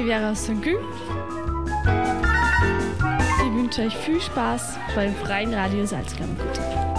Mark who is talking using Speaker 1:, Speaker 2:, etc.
Speaker 1: Riviera aus St. Gü. Ich wünsche euch viel Spaß beim Freien Radio Salzkammergut.